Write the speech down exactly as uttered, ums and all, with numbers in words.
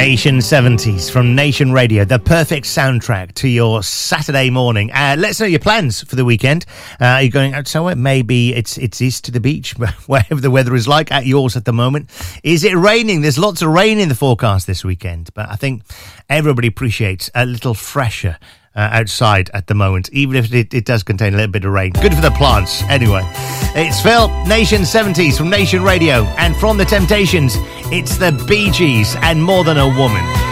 Nation seventies from Nation Radio, the perfect soundtrack to your Saturday morning. Uh, let us know your plans for the weekend. Uh, are you going out somewhere? Maybe it's it's east to the beach, wherever the weather is like at yours at the moment. Is it raining? There's lots of rain in the forecast this weekend, but I think everybody appreciates a little fresher Uh, outside at the moment, even if it, it does contain a little bit of rain. Good for the plants. Anyway, it's Phil, Nation seventies from Nation Radio, and from The Temptations, it's the Bee Gees and More Than a Woman.